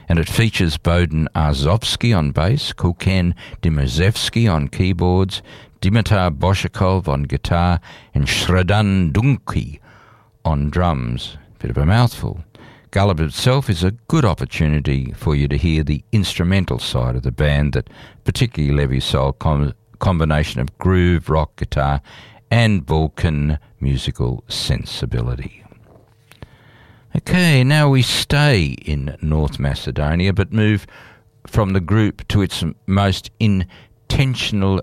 and it features Bohdan Arzovsky on bass, Kulkan Dimozevsky on keyboards, Dimitar Boshakov on guitar, and Shradan Dunki on drums. Bit of a mouthful. Gulub itself is a good opportunity for you to hear the instrumental side of the band, that particularly Levy Soul combination of groove, rock, guitar and Balkan musical sensibility. Okay, now we stay in North Macedonia but move from the group to its most internationally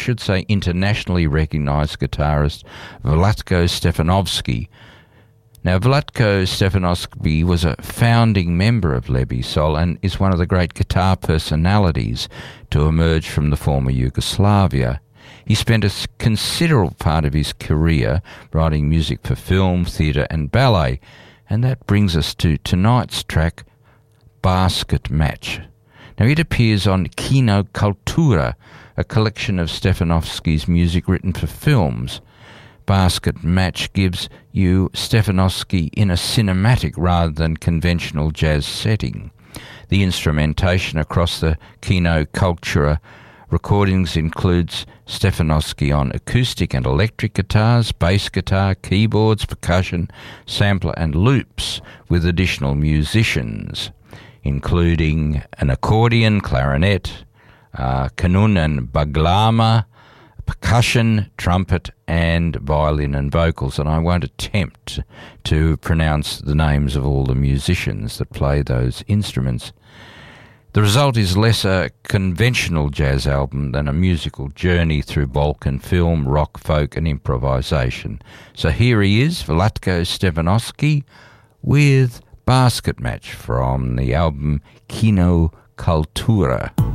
recognised guitarist, Vlatko Stefanovski. Now, Vlatko Stefanovski was a founding member of Levy Soul and is one of the great guitar personalities to emerge from the former Yugoslavia. He spent a considerable part of his career writing music for film, theatre and ballet, and that brings us to tonight's track, Basket Match. Now, it appears on Kino Kultura, a collection of Stefanovski's music written for films. Basket Match gives you Stefanovski in a cinematic rather than conventional jazz setting. The instrumentation across the Kino Kultura recordings includes Stefanovski on acoustic and electric guitars, bass guitar, keyboards, percussion, sampler and loops, with additional musicians, including an accordion, clarinet, kanun and baglama, percussion, trumpet and violin and vocals, and I won't attempt to pronounce the names of all the musicians that play those instruments. The result is less a conventional jazz album than a musical journey through Balkan film, rock, folk and improvisation. So here he is, Vlatko Stefanovski, with Basket Match from the album Kino Kultura.